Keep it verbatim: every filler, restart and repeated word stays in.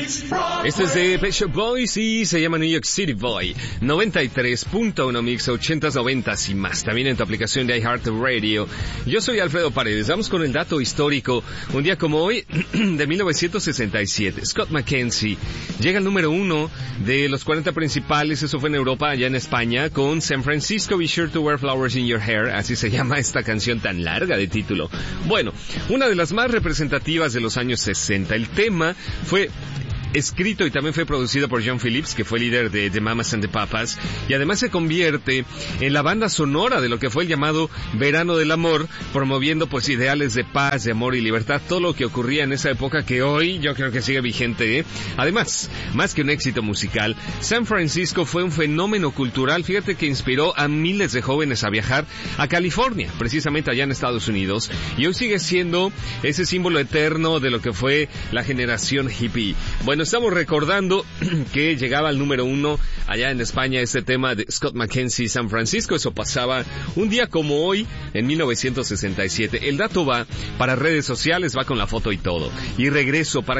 Este es de Pet Shop Boys y se llama New York City Boy. noventa y tres punto uno Mix, ochentas, noventas y más. También en tu aplicación de iHeartRadio. Yo soy Alfredo Paredes. Vamos con el dato histórico. Un día como hoy, de mil novecientos sesenta y siete, Scott McKenzie llega al número uno de los cuarenta principales. Eso fue en Europa, allá en España, con San Francisco, Be Sure to Wear Flowers in Your Hair. Así se llama esta canción tan larga de título. Bueno, una de las más representativas de los años sesenta. El tema fue escrito y también fue producido por John Phillips, que fue líder de The Mamas and the Papas, y además se convierte en la banda sonora de lo que fue el llamado Verano del Amor, promoviendo pues ideales de paz, de amor y libertad, todo lo que ocurría en esa época que hoy yo creo que sigue vigente, ¿eh? Además, más que un éxito musical, San Francisco fue un fenómeno cultural, fíjate que inspiró a miles de jóvenes a viajar a California, precisamente allá en Estados Unidos, y hoy sigue siendo ese símbolo eterno de lo que fue la generación hippie. Bueno, estamos recordando que llegaba al número uno allá en España este tema de Scott McKenzie, San Francisco. Eso pasaba un día como hoy en mil novecientos sesenta y siete. El dato va para redes sociales, va con la foto y todo. Y regreso para